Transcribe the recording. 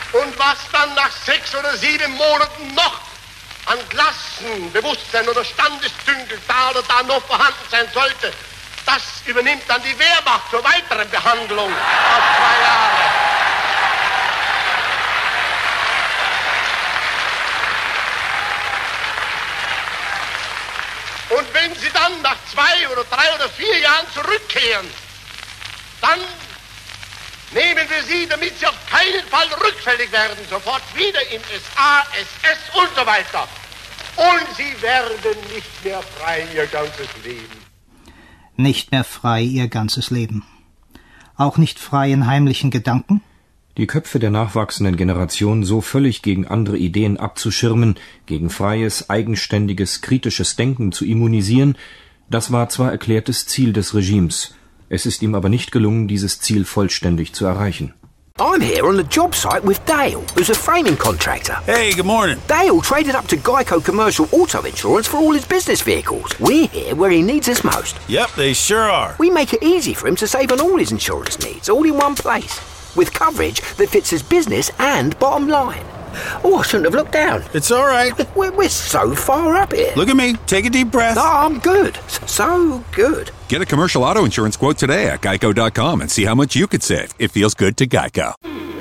Und was dann nach 6 oder 7 Monaten noch an Klassen, Bewusstsein oder Standesdünkel da oder da noch vorhanden sein sollte, das übernimmt dann die Wehrmacht zur weiteren Behandlung auf 2 Jahre. Und wenn Sie dann nach 2 oder 3 oder 4 Jahren zurückkehren, dann nehmen wir Sie, damit Sie auf keinen Fall rückfällig werden, sofort wieder in SA, SS und so weiter. Und Sie werden nicht mehr frei Ihr ganzes Leben. Nicht mehr frei Ihr ganzes Leben. Auch nicht frei in heimlichen Gedanken? Die Köpfe der nachwachsenden Generation so völlig gegen andere Ideen abzuschirmen, gegen freies, eigenständiges, kritisches Denken zu immunisieren, das war zwar erklärtes Ziel des Regimes, es ist ihm aber nicht gelungen, dieses Ziel vollständig zu erreichen. I'm here on the job site with Dale, who's a framing contractor. Hey, good morning. Dale traded up to Geico Commercial Auto Insurance for all his business vehicles. We're here where he needs us most. Yep, they sure are. We make it easy for him to save on all his insurance needs, all in one place, with coverage that fits his business and bottom line. Oh, I shouldn't have looked down. It's all right. We're so far up here. Look at me. Take a deep breath. No, I'm good. So good. Get a commercial auto insurance quote today at geico.com and see how much you could save. It feels good to Geico.